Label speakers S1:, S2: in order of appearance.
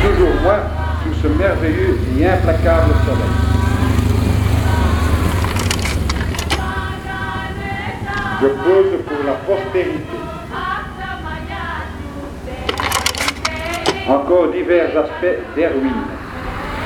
S1: toujours moi sous ce merveilleux et implacable soleil. Je pose pour la postérité. Encore divers aspects des ruines.